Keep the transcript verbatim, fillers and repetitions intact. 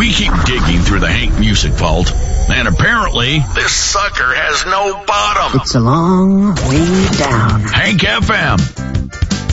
We keep digging through the Hank Music Vault, and apparently this sucker has no bottom. It's a long way down. Hank F M.